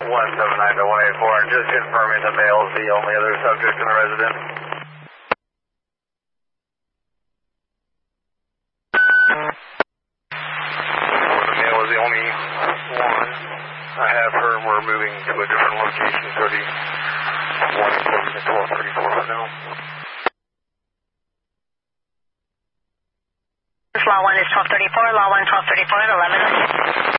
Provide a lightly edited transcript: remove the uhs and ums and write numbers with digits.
179 to 184, and just confirming the male is the only other subject in the residence. The male is the only one. I have her, and we're moving to a different location, so the 1 to 1234 right now. Law 1 is 1234, Law 1 1234 at 11.